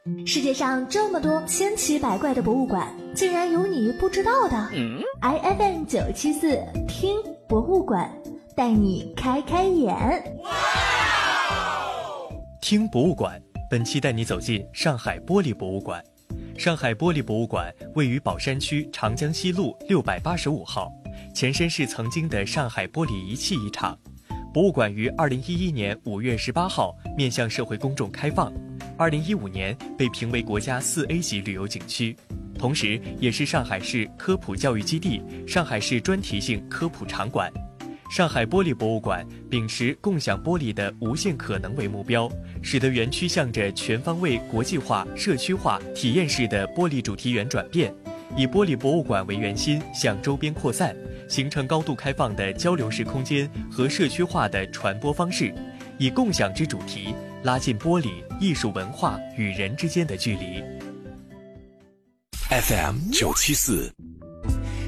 世界上这么多千奇百怪的博物馆，竟然有你不知道的。IFM 974听博物馆，带你开开眼。 听博物馆，本期带你走进上海玻璃博物馆。上海玻璃博物馆位于宝山区长江西路685号，前身是曾经的上海玻璃仪器一厂。博物馆于2011年5月18号面向社会公众开放，2015年被评为国家4A 级旅游景区，同时也是上海市科普教育基地、上海市专题性科普场馆。上海玻璃博物馆秉持共享玻璃的无限可能为目标，使得园区向着全方位国际化、社区化、体验式的玻璃主题园转变，以玻璃博物馆为圆心向周边扩散，形成高度开放的交流式空间和社区化的传播方式，以共享之主题拉近玻璃艺术文化与人之间的距离。 FM 974